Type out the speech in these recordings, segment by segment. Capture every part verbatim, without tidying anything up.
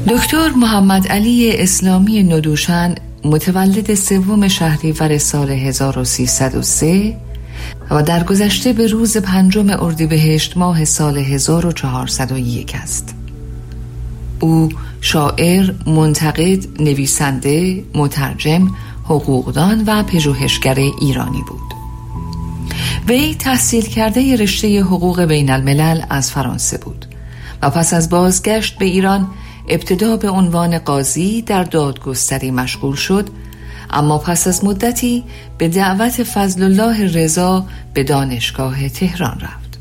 دکتر محمد علی اسلامی ندوشن متولد سوم شهریور سال هزار و سیصد و سه و در گذشته به روز پنجم اردیبهشت ماه سال هزار و چهارصد و یک است. او شاعر، منتقد، نویسنده، مترجم، حقوقدان و پژوهشگر ایرانی بود. وی تحصیل کرده رشته حقوق بین الملل از فرانسه بود و پس از بازگشت به ایران ابتدا به عنوان قاضی در دادگستری مشغول شد، اما پس از مدتی به دعوت فضل الله رضا به دانشگاه تهران رفت.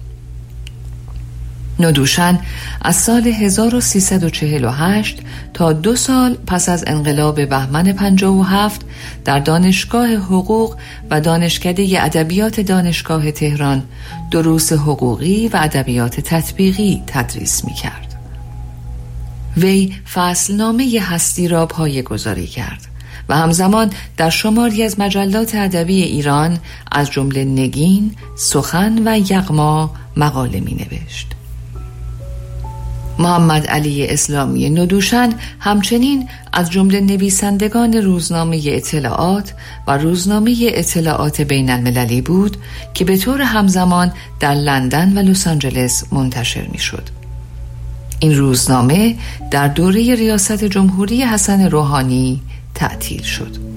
ندوشن از سال هزار و سیصد و چهل و هشت تا دو سال پس از انقلاب بهمن پنجاه و هفت در دانشگاه حقوق و دانشکده ادبیات دانشگاه تهران دروس حقوقی و ادبیات تطبیقی تدریس می‌کرد. وی فصلنامه هستی را پایه‌گذاری کرد و همزمان در شماری از مجلات ادبی ایران از جمله نگین، سخن و یغما مقاله می‌نوشت. محمد علی اسلامی ندوشن همچنین از جمله نویسندگان روزنامه اطلاعات و روزنامه اطلاعات بین المللی بود که به طور همزمان در لندن و لس آنجلس منتشر می‌شد. این روزنامه در دوره ریاست جمهوری حسن روحانی تعطیل شد.